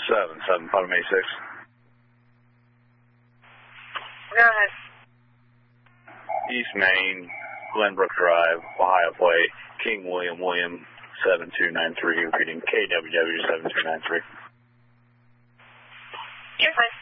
bottom 86. Go ahead. East Main, Glenbrook Drive, Ohio Plate, King William 7293, reading KWW 7293. You're fine.